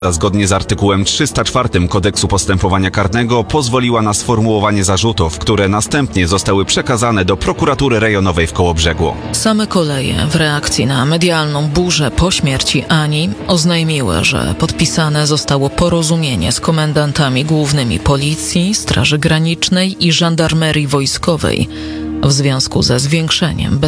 zgodnie z artykułem 304 Kodeksu Postępowania Karnego pozwoliła na sformułowanie zarzutów, które następnie zostały przekazane do prokuratury rejonowej w Kołobrzegu. Same koleje w reakcji na medialną burzę po śmierci Ani oznajmiły, że podpisane zostało porozumienie z komendantami głównymi Policji, Straży Granicznej i Żandarmerii Wojskowej w związku ze zwiększeniem bezpieczeństwa